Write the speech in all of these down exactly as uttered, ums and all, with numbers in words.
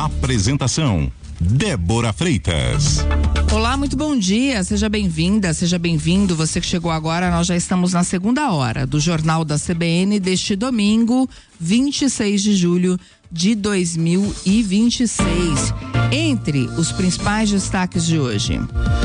Apresentação: Débora Freitas. Olá, muito bom dia, seja bem-vinda, seja bem-vindo, você que chegou agora. Nós já estamos na segunda hora do Jornal da C B N deste domingo, vinte e seis de julho de dois mil e vinte e seis. Entre os principais destaques de hoje: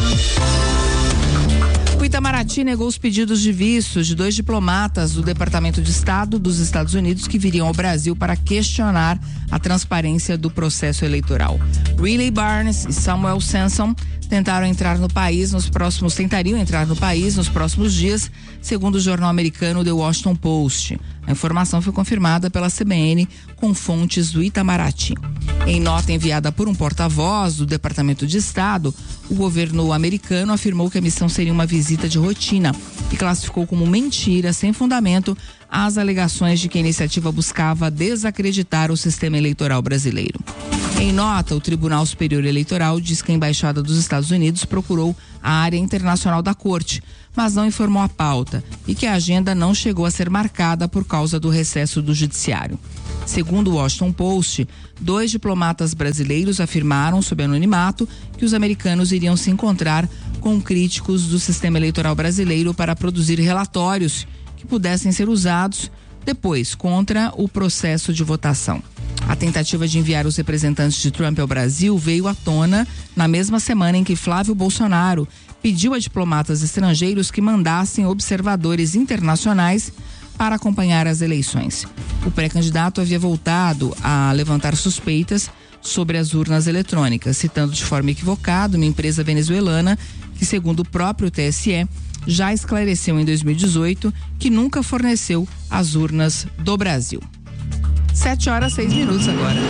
o Itamaraty negou os pedidos de vistos de dois diplomatas do Departamento de Estado dos Estados Unidos que viriam ao Brasil para questionar a transparência do processo eleitoral. Riley Barnes e Samuel Sanson tentaram entrar no país nos próximos tentariam entrar no país nos próximos dias, segundo o jornal americano The Washington Post. A informação foi confirmada pela C B N com fontes do Itamaraty. Em nota enviada por um porta-voz do Departamento de Estado, o governo americano afirmou que a missão seria uma visita de rotina e classificou como mentira sem fundamento as alegações de que a iniciativa buscava desacreditar o sistema eleitoral brasileiro. Em nota, o Tribunal Superior Eleitoral diz que a Embaixada dos Estados Unidos procurou a área internacional da Corte, mas não informou a pauta e que a agenda não chegou a ser marcada por causa do recesso do Judiciário. Segundo o Washington Post, dois diplomatas brasileiros afirmaram, sob anonimato, que os americanos iriam se encontrar com críticos do sistema eleitoral brasileiro para produzir relatórios que pudessem ser usados depois contra o processo de votação. A tentativa de enviar os representantes de Trump ao Brasil veio à tona na mesma semana em que Flávio Bolsonaro pediu a diplomatas estrangeiros que mandassem observadores internacionais para acompanhar as eleições. O pré-candidato havia voltado a levantar suspeitas sobre as urnas eletrônicas, citando de forma equivocada uma empresa venezuelana que, segundo o próprio T S E, já esclareceu em dois mil e dezoito que nunca forneceu as urnas do Brasil. Sete horas, seis minutos agora.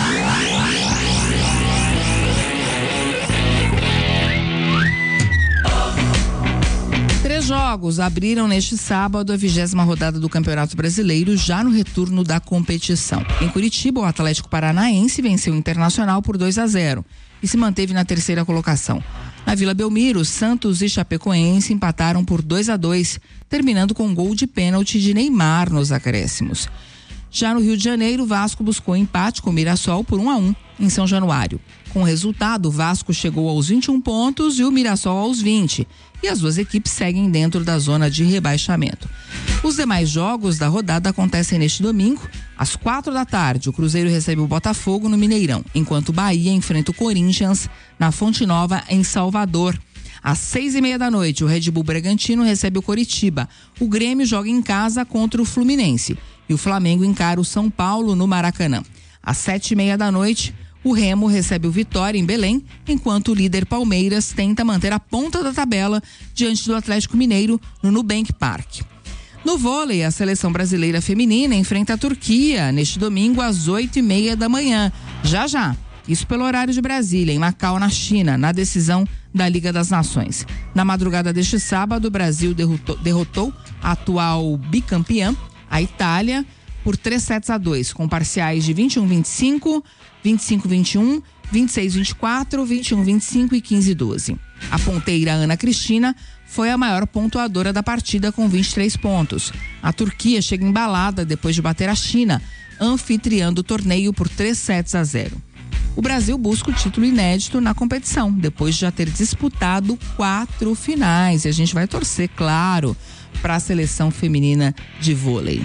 Três jogos abriram neste sábado a vigésima rodada do Campeonato Brasileiro, já no retorno da competição. Em Curitiba, o Atlético Paranaense venceu o Internacional por dois a zero e se manteve na terceira colocação. Na Vila Belmiro, Santos e Chapecoense empataram por dois a dois, terminando com um gol de pênalti de Neymar nos acréscimos. Já no Rio de Janeiro, o Vasco buscou empate com o Mirassol por um a um em São Januário. Com o resultado, o Vasco chegou aos vinte e um pontos e o Mirassol aos vinte. E as duas equipes seguem dentro da zona de rebaixamento. Os demais jogos da rodada acontecem neste domingo. Às quatro da tarde, o Cruzeiro recebe o Botafogo no Mineirão, enquanto o Bahia enfrenta o Corinthians na Fonte Nova, em Salvador. Às seis e meia da noite, o Red Bull Bragantino recebe o Coritiba. O Grêmio joga em casa contra o Fluminense. E o Flamengo encara o São Paulo no Maracanã. Às sete e meia da noite, o Remo recebe o Vitória em Belém, enquanto o líder Palmeiras tenta manter a ponta da tabela diante do Atlético Mineiro no Nubank Park. No vôlei, a seleção brasileira feminina enfrenta a Turquia neste domingo às oito e meia da manhã. Já já. Isso pelo horário de Brasília, em Macau, na China, na decisão da Liga das Nações. Na madrugada deste sábado, o Brasil derrotou, derrotou a atual bicampeã, a Itália, por três sets a dois, com parciais de vinte e um a vinte e cinco, vinte e cinco a vinte e um, vinte e seis a vinte e quatro, vinte e um a vinte e cinco e quinze a doze. A ponteira Ana Cristina foi a maior pontuadora da partida com vinte e três pontos. A Turquia chega embalada depois de bater a China, anfitriã do torneio por três sets a zero. O Brasil busca o título inédito na competição, depois de já ter disputado quatro finais. E a gente vai torcer, claro, para a seleção feminina de vôlei.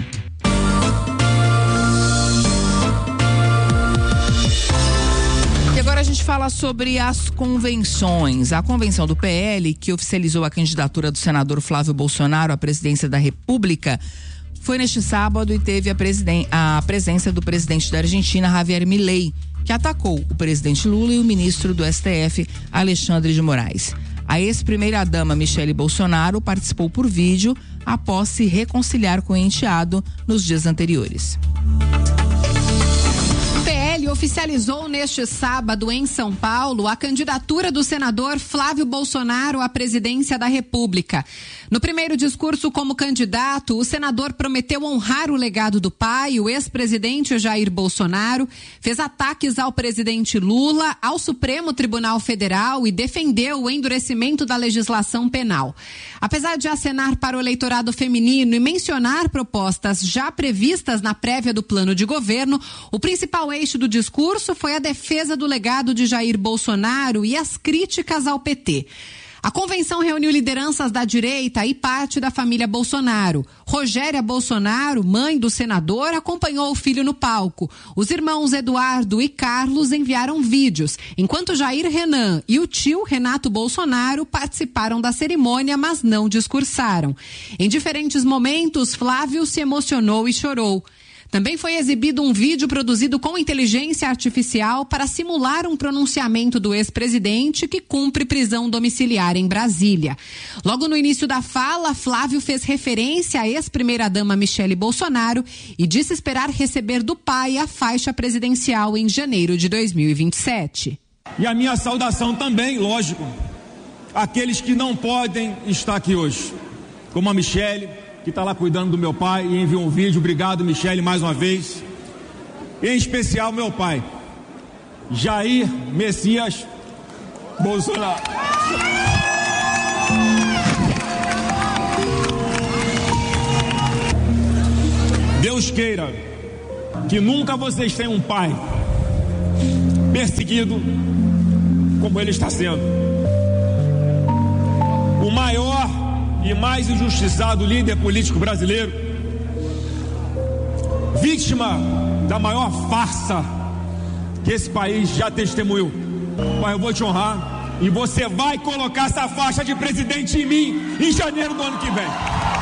E agora a gente fala sobre as convenções. A convenção do P L, que oficializou a candidatura do senador Flávio Bolsonaro à presidência da República, foi neste sábado e teve a, presiden- a presença do presidente da Argentina, Javier Milei, que atacou o presidente Lula e o ministro do S T F, Alexandre de Moraes. A ex-primeira-dama Michele Bolsonaro participou por vídeo após se reconciliar com o enteado nos dias anteriores. Oficializou neste sábado em São Paulo a candidatura do senador Flávio Bolsonaro à presidência da República. No primeiro discurso como candidato, o senador prometeu honrar o legado do pai, o ex-presidente Jair Bolsonaro, fez ataques ao presidente Lula, ao Supremo Tribunal Federal e defendeu o endurecimento da legislação penal. Apesar de acenar para o eleitorado feminino e mencionar propostas já previstas na prévia do plano de governo, o principal eixo do discurso discurso foi a defesa do legado de Jair Bolsonaro e as críticas ao P T. A convenção reuniu lideranças da direita e parte da família Bolsonaro. Rogéria Bolsonaro, mãe do senador, acompanhou o filho no palco. Os irmãos Eduardo e Carlos enviaram vídeos, enquanto Jair Renan e o tio Renato Bolsonaro participaram da cerimônia, mas não discursaram. Em diferentes momentos, Flávio se emocionou e chorou. Também foi exibido um vídeo produzido com inteligência artificial para simular um pronunciamento do ex-presidente que cumpre prisão domiciliar em Brasília. Logo no início da fala, Flávio fez referência à ex-primeira-dama Michele Bolsonaro e disse esperar receber do pai a faixa presidencial em janeiro de dois mil e vinte e sete. E a minha saudação também, lógico, àqueles que não podem estar aqui hoje, como a Michele, que está lá cuidando do meu pai e enviou um vídeo. Obrigado, Michele, mais uma vez. Em especial, meu pai, Jair Messias Bolsonaro. Deus queira que nunca vocês tenham um pai perseguido como ele está sendo. O maior e mais injustiçado líder político brasileiro, vítima da maior farsa que esse país já testemunhou. Mas eu vou te honrar e você vai colocar essa faixa de presidente em mim em janeiro do ano que vem.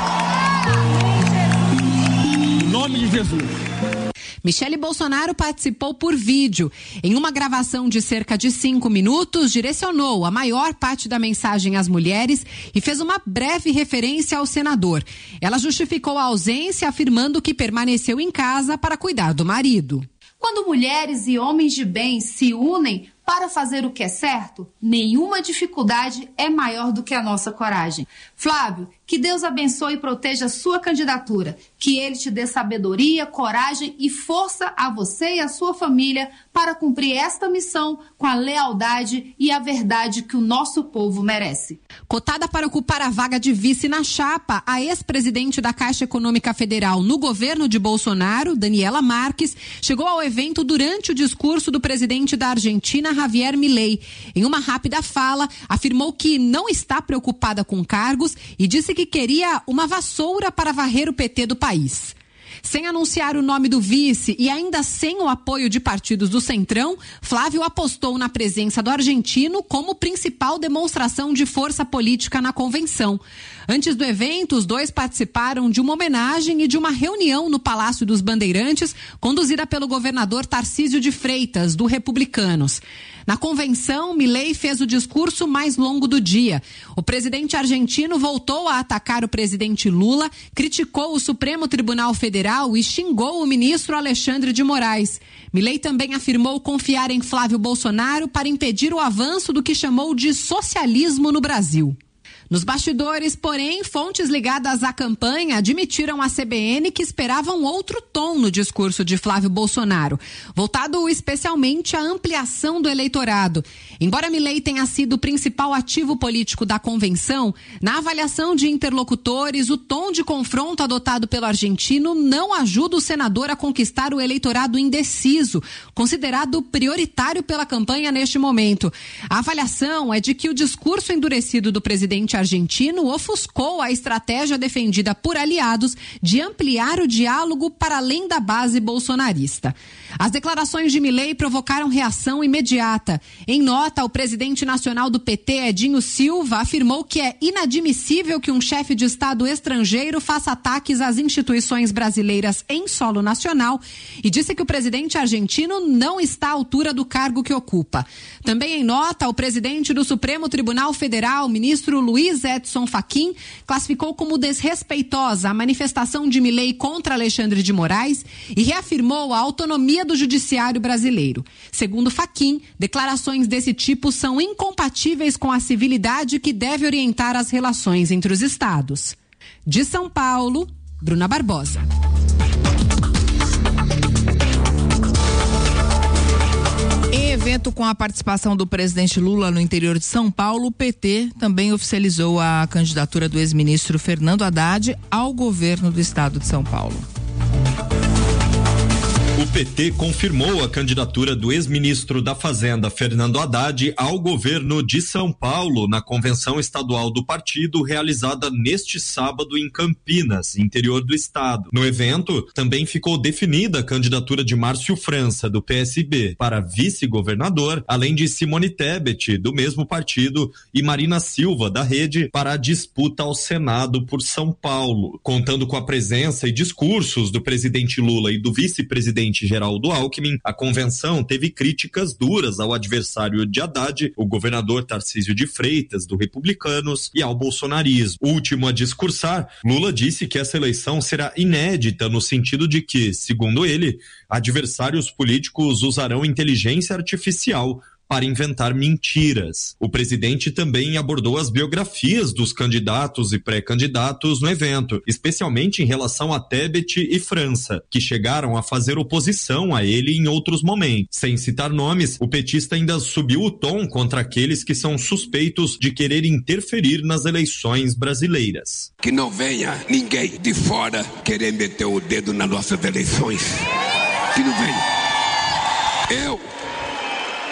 Em nome de Jesus. Michele Bolsonaro participou por vídeo. Em uma gravação de cerca de cinco minutos, direcionou a maior parte da mensagem às mulheres e fez uma breve referência ao senador. Ela justificou a ausência, afirmando que permaneceu em casa para cuidar do marido. Quando mulheres e homens de bem se unem para fazer o que é certo, nenhuma dificuldade é maior do que a nossa coragem. Flávio, que Deus abençoe e proteja a sua candidatura, que Ele te dê sabedoria, coragem e força a você e a sua família para cumprir esta missão com a lealdade e a verdade que o nosso povo merece. Cotada para ocupar a vaga de vice na chapa, a ex-presidente da Caixa Econômica Federal no governo de Bolsonaro, Daniela Marques, chegou ao evento durante o discurso do presidente da Argentina, Javier Milei. Em uma rápida fala, afirmou que não está preocupada com cargos e disse que queria uma vassoura para varrer o P T do país. Sem anunciar o nome do vice e ainda sem o apoio de partidos do Centrão, Flávio apostou na presença do argentino como principal demonstração de força política na convenção. Antes do evento, os dois participaram de uma homenagem e de uma reunião no Palácio dos Bandeirantes, conduzida pelo governador Tarcísio de Freitas, do Republicanos. Na convenção, Milei fez o discurso mais longo do dia. O presidente argentino voltou a atacar o presidente Lula, criticou o Supremo Tribunal Federal e xingou o ministro Alexandre de Moraes. Milei também afirmou confiar em Flávio Bolsonaro para impedir o avanço do que chamou de socialismo no Brasil. Nos bastidores, porém, fontes ligadas à campanha admitiram à C B N que esperavam outro tom no discurso de Flávio Bolsonaro, voltado especialmente à ampliação do eleitorado. Embora Milei tenha sido o principal ativo político da convenção, na avaliação de interlocutores, o tom de confronto adotado pelo argentino não ajuda o senador a conquistar o eleitorado indeciso, considerado prioritário pela campanha neste momento. A avaliação é de que o discurso endurecido do presidente argentino ofuscou a estratégia defendida por aliados de ampliar o diálogo para além da base bolsonarista. As declarações de Milei provocaram reação imediata. Em nota, o presidente nacional do P T, Edinho Silva, afirmou que é inadmissível que um chefe de Estado estrangeiro faça ataques às instituições brasileiras em solo nacional e disse que o presidente argentino não está à altura do cargo que ocupa. Também em nota, o presidente do Supremo Tribunal Federal, ministro Luiz Edson Fachin, classificou como desrespeitosa a manifestação de Milei contra Alexandre de Moraes e reafirmou a autonomia do judiciário brasileiro. Segundo Fachin, declarações desse tipo são incompatíveis com a civilidade que deve orientar as relações entre os estados. De São Paulo, Bruna Barbosa. Em evento com a participação do presidente Lula no interior de São Paulo, o P T também oficializou a candidatura do ex-ministro Fernando Haddad ao governo do estado de São Paulo. O P T confirmou a candidatura do ex-ministro da Fazenda, Fernando Haddad, ao governo de São Paulo na convenção estadual do partido realizada neste sábado em Campinas, interior do estado. No evento, também ficou definida a candidatura de Márcio França, do P S B, para vice-governador, além de Simone Tebet, do mesmo partido, e Marina Silva, da Rede, para a disputa ao Senado por São Paulo. Contando com a presença e discursos do presidente Lula e do vice-presidente Geraldo Alckmin, a convenção teve críticas duras ao adversário de Haddad, o governador Tarcísio de Freitas, do Republicanos, e ao bolsonarismo. Último a discursar, Lula disse que essa eleição será inédita no sentido de que, segundo ele, adversários políticos usarão inteligência artificial para inventar mentiras. O presidente também abordou as biografias dos candidatos e pré-candidatos no evento, especialmente em relação a Tebet e França, que chegaram a fazer oposição a ele em outros momentos. Sem citar nomes, o petista ainda subiu o tom contra aqueles que são suspeitos de querer interferir nas eleições brasileiras. Que não venha ninguém de fora querer meter o dedo nas nossas eleições. Que não venha. Eu